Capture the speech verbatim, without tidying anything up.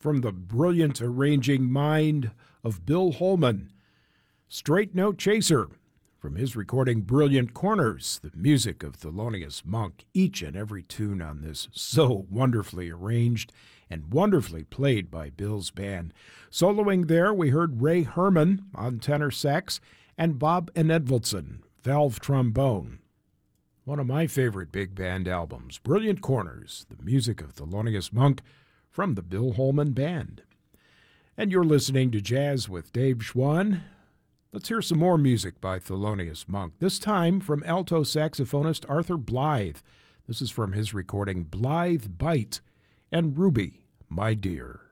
from the brilliant arranging mind of Bill Holman. Straight Note Chaser, from his recording Brilliant Corners, the music of Thelonious Monk, each and every tune on this so wonderfully arranged and wonderfully played by Bill's band. Soloing there, we heard Ray Herman on tenor sax and Bob Edvaldson, valve trombone. One of my favorite big band albums, Brilliant Corners, the music of Thelonious Monk from the Bill Holman Band. And you're listening to Jazz with Dave Schwann. Let's hear some more music by Thelonious Monk, this time from alto saxophonist Arthur Blythe. This is from his recording Blythe Bite and Ruby, My Dear.